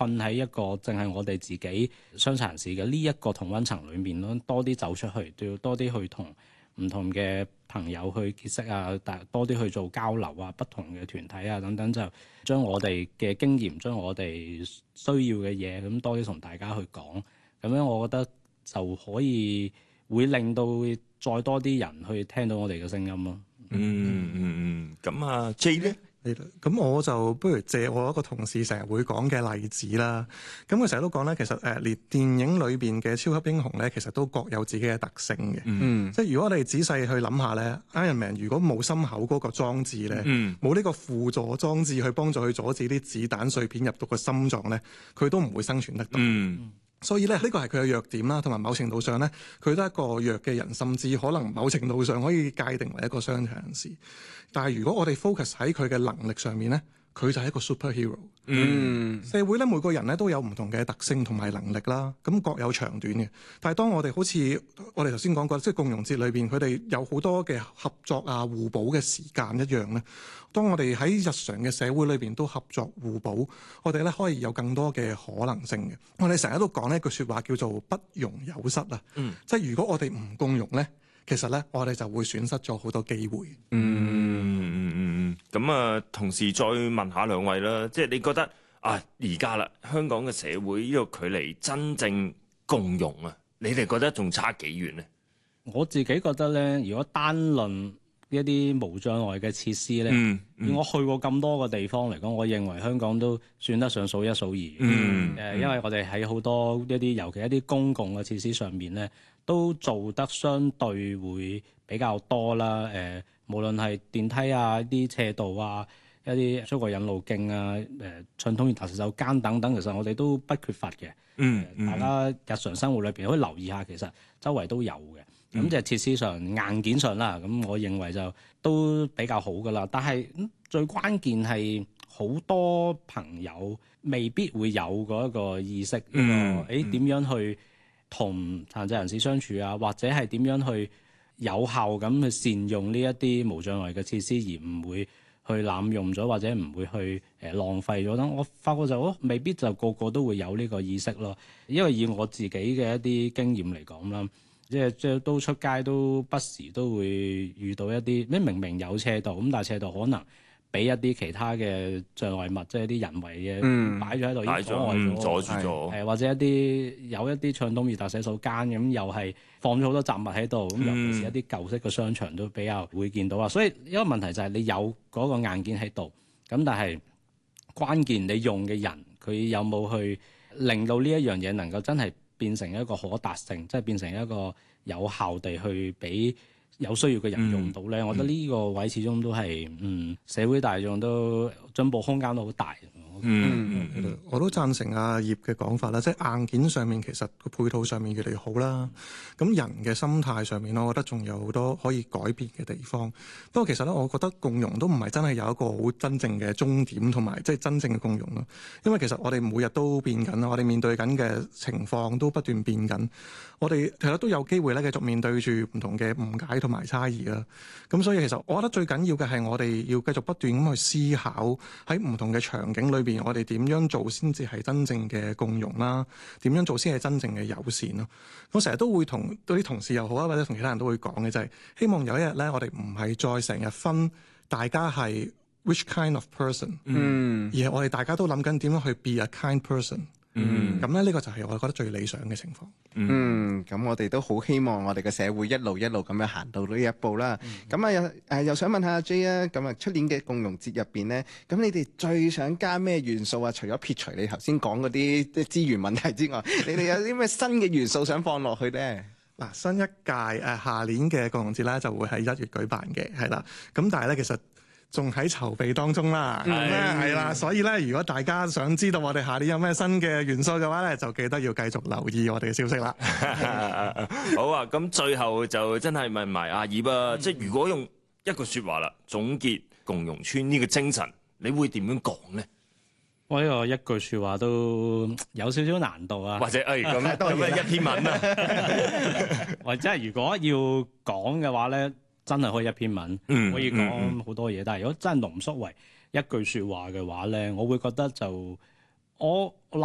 困喺一個淨係我哋自己傷殘人士嘅呢一個同溫層裏面咯，多啲走出去，都要多啲去同唔同嘅朋友去結識啊，多啲去做交流啊，不同嘅團體啊等等，就將我哋嘅經驗，將我哋需要嘅嘢咁多啲同大家去講，咁樣我覺得就可以會令到再多啲人去聽到我哋嘅聲音咯。 咁啊 J 咧？ 咁我就不如借我一個同事成日會講嘅例子啦。咁佢成日都講咧，其實連電影裏邊嘅超級英雄咧，其實都各有自己嘅特性嘅。即係如果我哋仔細去諗下咧，Iron Man 如果冇心口嗰個裝置咧，冇呢個輔助裝置去幫助佢阻止啲子彈碎片入到個心臟咧，佢都唔會生存得到。所以咧，呢個係佢嘅弱點啦，同埋某程度上咧，佢都係一個弱嘅人，甚至可能某程度上可以界定為一個傷殘人士。但係如果我哋 focus 喺佢嘅能力上面咧，佢就係一個 superhero。社會咧，每個人咧都有唔同嘅特性同埋能力啦，咁各有長短嘅。但係當我哋好似我哋頭先講過，即係共融節裏邊，佢哋有好多嘅合作啊、互補嘅時間一樣咧。當我哋喺日常嘅社會裏邊都合作互補，我哋咧可以有更多嘅可能性嘅。我哋成日都講呢一句説話叫做不容有失啊。即係如果我哋唔共融咧，其實咧我哋就會損失咗好多機會。 咁啊，同時再問下兩位啦，即係你覺得啊，而家啦，香港嘅社會呢個距離真正共融啊，你哋覺得仲差幾遠呢？ 我自己覺得咧，如果單論一啲無障礙嘅設施咧，以我去過咁多個地方嚟講，我認為香港都算得上數一數二。因為我哋喺好多一啲，尤其一啲公共嘅設施上面咧，都做得相對會比較多啦。無論係電梯啊、一啲斜道啊、一啲出國引路徑啊、暢通熱洗手間等等，其實我哋都不缺乏嘅。大家日常生活裏邊可以留意下，其實周圍都有嘅。咁即係設施上、硬件上啦，咁我認為就都比較好噶啦。但係最關鍵係好多朋友未必會有嗰一個意識，點樣去同殘疾人士相處啊，或者係點樣去有效咁去善用呢一啲無障礙嘅設施，而唔會去濫用咗，或者唔會去浪費咗。我發覺就未必就個個都會有呢個意識咯。因為以我自己嘅一啲經驗嚟講啦，即係都出街都不時都會遇到一啲明明有斜道咁，但係斜道可能俾一啲其他嘅障礙物，即係一啲人為嘅擺咗喺度， 阻住咗， 或者有一啲暢通熱達洗手間咁，又係放咗好多雜物喺度，咁尤其是一啲舊式嘅商場都比較會見到啊。所以一個問題就係你有嗰個硬件喺度，咁但係關鍵你用嘅人佢有冇去令到呢一樣嘢能夠真係變成一個可達性，即係變成一個有效地去俾有需要嘅人用到咧。我覺得呢個位始終都係社會大眾都進步空間都好大。 我都贊成阿葉嘅講法啦，即係硬件上面其實個配套上面越嚟越好啦。咁人嘅心態上面，我覺得仲有好多可以改變嘅地方。不過其實咧，我覺得共融都唔係真係有一個好真正嘅終點，同埋即係真正嘅共融咯。因為其實我哋每日都變緊啦，我哋面對緊嘅情況都不斷變緊。我哋其實都有機會咧，繼續面對住唔同嘅誤解同埋差異啦。咁所以其實我覺得最緊要嘅係我哋要繼續不斷咁去思考喺唔同嘅場景裏邊，我哋點樣做先至係真正嘅共融啦？點樣做先係真正嘅友善咯？我成日都會同啲同事又好啊，或者同其他人都會講嘅就係希望有一日咧，我哋唔係再成日分大家係 which kind of person，而係我哋大家都諗緊點樣去 be a kind person。咁咧呢個就係我覺得最理想嘅情況。 咁我哋都好希望我哋嘅社會一路一路咁樣行到呢一步啦。咁又想問下阿 J 啊，咁啊出年嘅共融節入邊咧，咁你哋最想加咩元素啊？除咗撇除你頭先講嗰啲資源問題之外，你哋有啲咩新嘅元素想放落去咧？ 嗱，新一屆下年嘅共融節咧就會喺1月舉辦嘅，係啦。咁但係咧其實仲喺籌備當中啦，係啦，所以咧，如果大家想知道我哋下年有咩新嘅元素嘅話咧，就記得要繼續留意我哋嘅消息啦。 好啊，咁最後就真係問埋阿葉啊，即係如果用一句説話啦，總結共融村呢個精神，你會點樣講咧？ 我呢個一句説話都有少少難度啊， 或者咁一篇文啊， 或者係如果要講嘅話咧，真係可以一篇文，可以講好多嘢。但係如果真係濃縮為一句説話嘅話咧，我會覺得就我